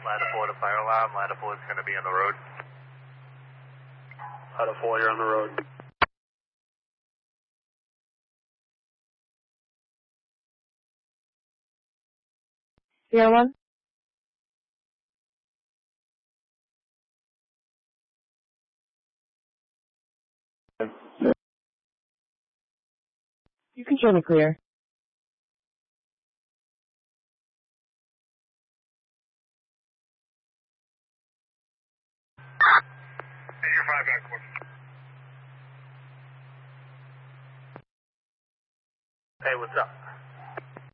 Ladder 4 to fire alarm. Ladder 4 is going to be on the road. Ladder 4, you're on the road. Sierra 1? You can show me clear. You're 5 back 4. Hey, what's up?